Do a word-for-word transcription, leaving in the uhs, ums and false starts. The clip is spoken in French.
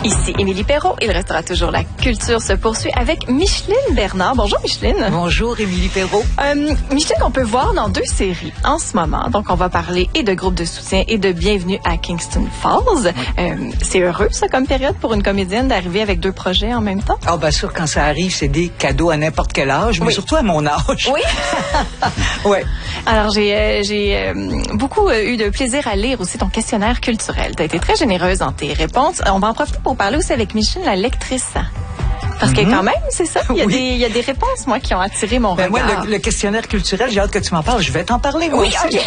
Ici Émilie Perrault. Il restera toujours la culture se poursuit avec Micheline Bernard. Bonjour Micheline. Bonjour Émilie Perrault. Euh, Micheline, on peut voir dans deux séries en ce moment. Donc, on va parler et de groupes de soutien et de Bienvenue à Kingston Falls. Oui. Euh, c'est heureux, ça, comme période pour une comédienne d'arriver avec deux projets en même temps? Ah, bien sûr, quand ça arrive, c'est des cadeaux à n'importe quel âge, mais oui. surtout à mon âge. Oui. Ouais. Alors, j'ai, euh, j'ai euh, beaucoup euh, eu de plaisir à lire aussi ton questionnaire culturel. Tu as été très généreuse dans tes réponses. On va en profiter pour parler aussi avec Micheline, la lectrice. Parce que quand même, c'est ça, il y, a oui. des, il y a des réponses, moi, qui ont attiré mon ben regard. Moi, le, le questionnaire culturel, j'ai hâte que tu m'en parles. Je vais t'en parler, moi oui, aussi. Okay.